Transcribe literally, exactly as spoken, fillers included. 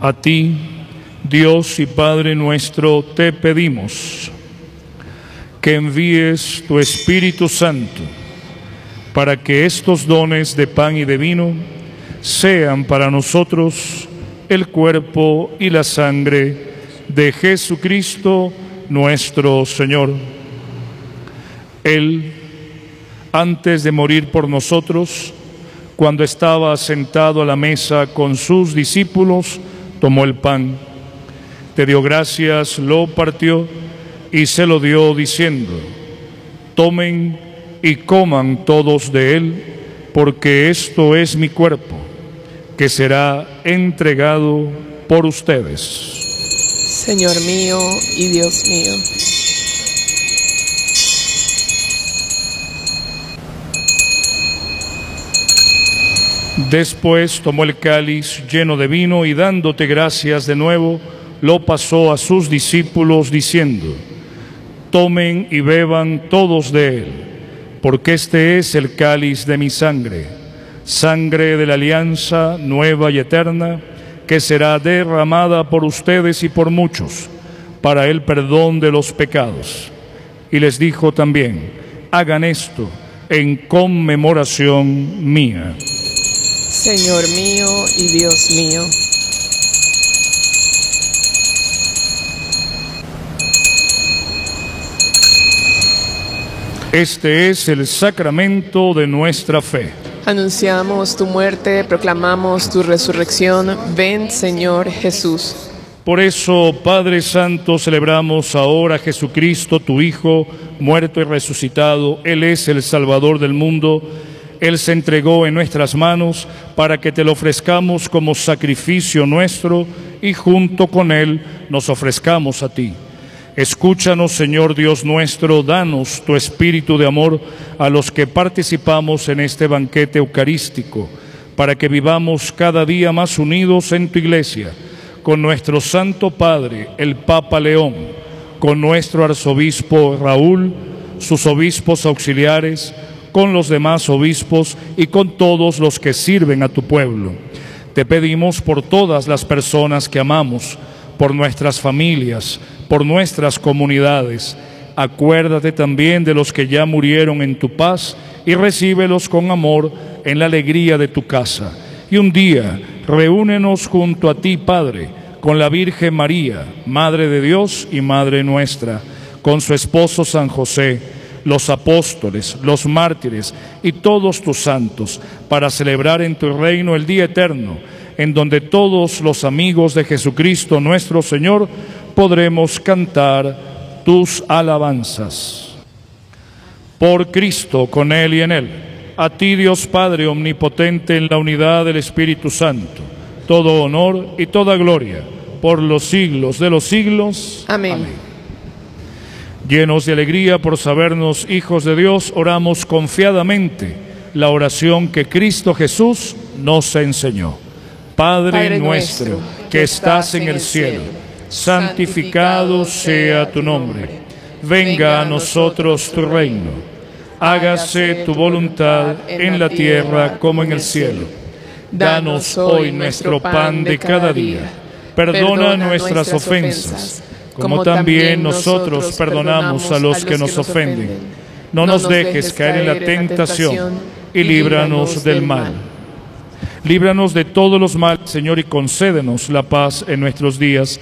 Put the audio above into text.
A ti, Dios y Padre nuestro, te pedimos que envíes tu Espíritu Santo para que estos dones de pan y de vino sean para nosotros el cuerpo y la sangre de Jesucristo nuestro Señor. Él, antes de morir por nosotros, cuando estaba sentado a la mesa con sus discípulos, tomó el pan, te dio gracias, lo partió y se lo dio diciendo: tomen y coman todos de él, porque esto es mi cuerpo, que será entregado por ustedes. Señor mío y Dios mío. Después tomó el cáliz lleno de vino y dándote gracias de nuevo, lo pasó a sus discípulos diciendo: tomen y beban todos de él, porque este es el cáliz de mi sangre, sangre de la alianza nueva y eterna, que será derramada por ustedes y por muchos, para el perdón de los pecados. Y les dijo también: hagan esto en conmemoración mía. Señor mío y Dios mío. Este es el sacramento de nuestra fe. Anunciamos tu muerte, proclamamos tu resurrección. Ven, Señor Jesús. Por eso, Padre Santo, celebramos ahora a Jesucristo, tu Hijo, muerto y resucitado. Él es el Salvador del mundo. Él se entregó en nuestras manos para que te lo ofrezcamos como sacrificio nuestro y junto con Él nos ofrezcamos a ti. Escúchanos, Señor Dios nuestro, danos tu espíritu de amor a los que participamos en este banquete eucarístico, para que vivamos cada día más unidos en tu Iglesia, con nuestro Santo Padre, el Papa León, con nuestro arzobispo Raúl, sus obispos auxiliares, con los demás obispos y con todos los que sirven a tu pueblo. Te pedimos por todas las personas que amamos, por nuestras familias, por nuestras comunidades. Acuérdate también de los que ya murieron en tu paz y recíbelos con amor en la alegría de tu casa. Y un día, reúnenos junto a ti, Padre, con la Virgen María, Madre de Dios y Madre nuestra, con su esposo San José, los apóstoles, los mártires y todos tus santos, para celebrar en tu reino el día eterno, en donde todos los amigos de Jesucristo nuestro Señor podremos cantar tus alabanzas. Por Cristo, con Él y en Él, a ti, Dios Padre omnipotente, en la unidad del Espíritu Santo, todo honor y toda gloria por los siglos de los siglos. Amén. Amén. Llenos de alegría por sabernos hijos de Dios, oramos confiadamente la oración que Cristo Jesús nos enseñó. Padre, Padre nuestro, que estás en el cielo, santificado sea tu nombre. Venga a nosotros tu reino. Hágase tu voluntad en la tierra como en el cielo. Danos hoy nuestro pan de cada día. Perdona nuestras ofensas, como también nosotros perdonamos a los que nos ofenden. No nos dejes caer en la tentación y líbranos del mal. Líbranos de todos los males, Señor, y concédenos la paz en nuestros días,